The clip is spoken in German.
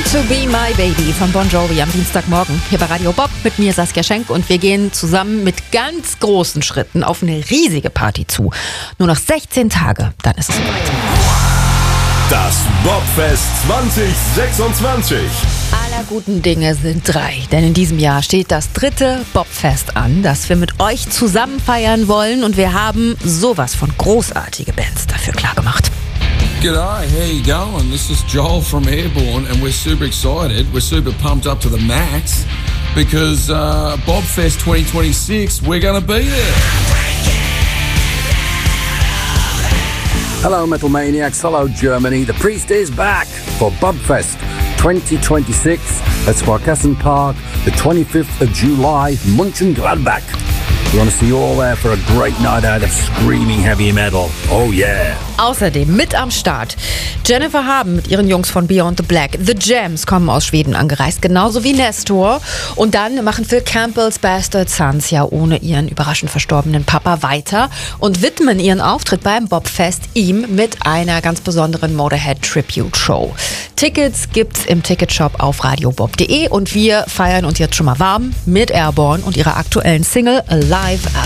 to be my baby von Bon Jovi am Dienstagmorgen hier bei Radio Bob mit mir Saskia Schenk und wir gehen zusammen mit ganz großen Schritten auf eine riesige Party zu. Nur noch 16 Tage, dann ist es soweit. Das Bobfest 2026. Aller guten Dinge sind 3, denn in diesem Jahr steht das 3. Bobfest an, das wir mit euch zusammen feiern wollen und wir haben sowas von großartige Bands dafür klargemacht. G'day, how you going? This is Joel from Airborne and we're super excited. We're super pumped up to the max because Bobfest 2026, we're going to be there. Hello Metal Maniacs, hello Germany. The Priest is back for Bobfest 2026 at Sparkassen Park, the 25th of July, Mönchengladbach. We want to see you all there for a great night out of screaming heavy metal. Oh yeah! Außerdem mit am Start Jennifer Haben mit ihren Jungs von Beyond the Black. The Jams kommen aus Schweden angereist, genauso wie Nestor. Und dann machen Phil Campbells Bastard Sons ja ohne ihren überraschend verstorbenen Papa weiter und widmen ihren Auftritt beim Bobfest ihm mit einer ganz besonderen Motorhead Tribute Show. Tickets gibt's im Ticketshop auf radiobob.de und wir feiern uns jetzt schon mal warm mit Airborne und ihrer aktuellen Single Alive